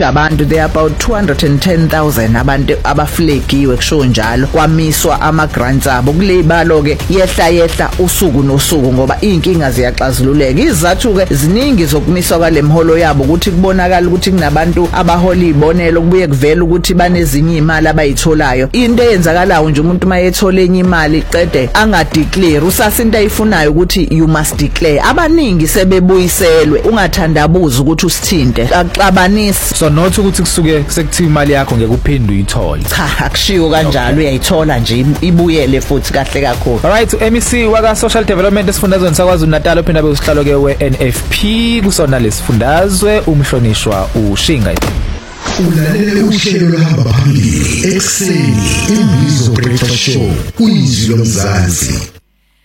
baningi abantu, there are about 210,000 abantu abaflegiwe kusho njalo, kwamiswa ama-grants abo. Kulebalo ke yehla usuku nosuku ngoba inkinga ziyaxazululeka. Izathu ke ziningi zokumiswa kwale mholo yabo ukuthi kubonakala ukuthi kunabantu abahola ibonelo, kubuye kuvela ukuthi banezinye imali abayitholayo. Into eyenzakalayo nje umuntu mayethola enye imali qede angadeclare, usasa into ayifunayo ukuthi you must declare. Abaningi sebebuyiselwe, ungathandabuza ukuthi usithinte, akuxabanisi. So not ukuthi kusuke sekuthiwa imali yakho ngeke uphinde uyithole. Cha, akushiwo kanjalo, uyayithola nje ibuyele futhi kahle kakhulu. Alright, to MEC waka Social Development esifundazweni sakwaZulu Natal ophinda bekusihlalo ke we-NFP kusona lesifundazwe umhlonishwa uShinga. Ulalele uhlelo lohamba phambili ekseni, Imbizo Breakfast Show, Uyizwi lomzansi.